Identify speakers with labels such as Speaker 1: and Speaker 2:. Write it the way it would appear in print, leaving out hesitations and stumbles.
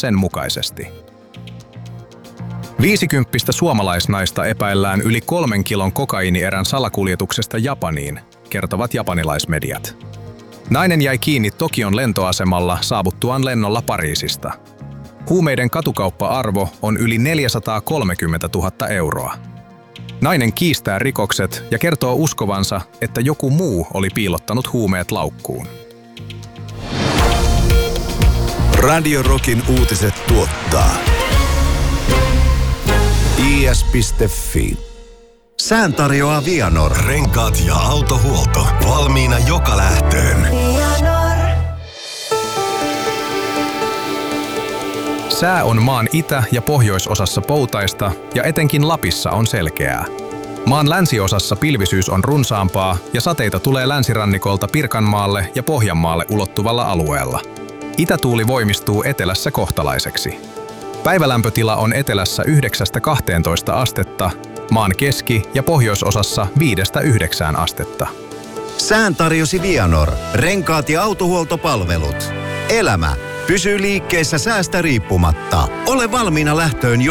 Speaker 1: sen mukaisesti. 50 suomalaisnaista epäillään yli 3 kilon kokaiinierän salakuljetuksesta Japaniin, kertovat japanilaismediat. Nainen jäi kiinni Tokion lentoasemalla saavuttuaan lennolla Pariisista. Huumeiden katukauppa-arvo on yli 430 000 euroa. Nainen kiistää rikokset ja kertoo uskovansa, että joku muu oli piilottanut huumeet laukkuun.
Speaker 2: Radio Rockin uutiset tuottaa is.fi. Sään tarjoaa Vianor. Renkaat ja autohuolto. Valmiina joka lähtöön.
Speaker 1: Sää on maan itä- ja pohjoisosassa poutaista ja etenkin Lapissa on selkeää. Maan länsiosassa pilvisyys on runsaampaa ja sateita tulee länsirannikolta Pirkanmaalle ja Pohjanmaalle ulottuvalla alueella. Itätuuli voimistuu etelässä kohtalaiseksi. Päivälämpötila on etelässä 9–12 astetta, maan keski- ja pohjoisosassa 5–9 astetta.
Speaker 2: Sään tarjosi Vianor. Renkaat ja autohuoltopalvelut. Elämä pysyy liikkeessä säästä riippumatta. Ole valmiina lähtöön